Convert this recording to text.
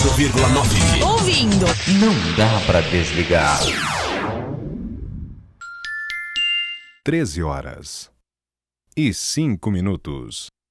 98,9. Ouvindo. Não dá pra desligar. 13 horas e 5 minutos.